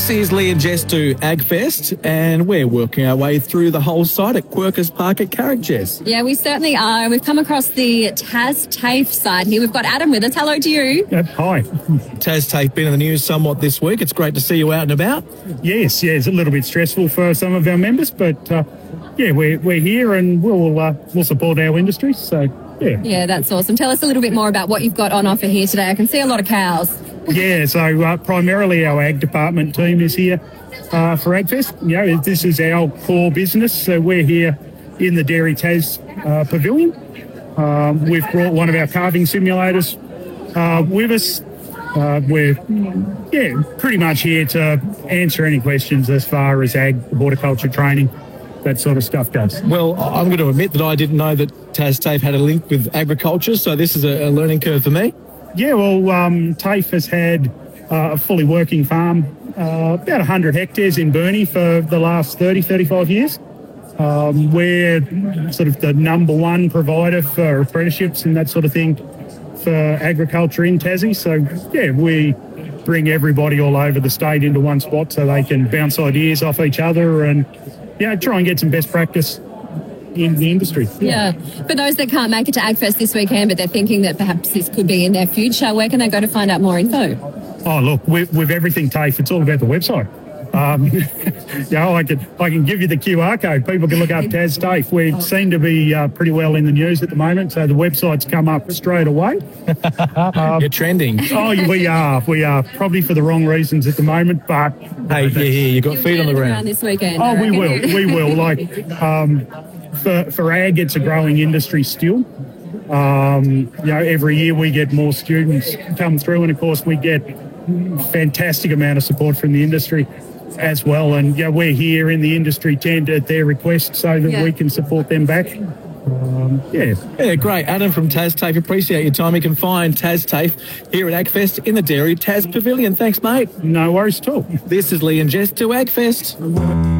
This is Lee and Jess to AgFest, and we're working our way through the whole site at Quercus Park at Carrick, Jess. Yeah, we certainly are. We've come across the TasTAFE site here. We've got Adam with us. Hello to you. Hi. TasTAFE been in the news somewhat this week. It's great to see you out and about. Yes, it's a little bit stressful for some of our members, but we're here and we'll support our industry. So yeah, that's awesome. Tell us a little bit more about what you've got on offer here today. I can see a lot of cows. Yeah, so primarily our ag department team is here for AgFest. This is our core business, so we're here in the Dairy Tas pavilion. We've brought one of our calving simulators with us. We're pretty much here to answer any questions as far as ag, horticulture training, that sort of stuff goes. Well, I'm going to admit that I didn't know that TasTAFE had a link with agriculture, so this is a learning curve for me. Yeah, well, TAFE has had a fully working farm, about 100 hectares in Burnie for the last 30, 35 years. We're sort of the number one provider for apprenticeships and that sort of thing for agriculture in Tassie. So, we bring everybody all over the state into one spot so they can bounce ideas off each other and, try and get some best practice in the industry. Yeah. For those that can't make it to AgFest this weekend, but they're thinking that perhaps this could be in their future, where can they go to find out more info? Oh, look, with everything TAFE, it's all about the website. I can give you the QR code. People can look up TasTAFE. We seem to be pretty well in the news at the moment, so the website's come up straight away. You're trending. Oh, we are. Probably for the wrong reasons at the moment, but... Hey, you got feet on the ground. This weekend. Oh, we will. For ag, it's a growing industry still. Every year we get more students come through, and of course we get fantastic amount of support from the industry as well. And we're here in the industry tent at their request so that we can support them back. Great. Adam from TasTAFE, appreciate your time. You can find TasTAFE here at AgFest in the Dairy Tas Pavilion. Thanks, mate. No worries at all. This is Lee and Jess to AgFest.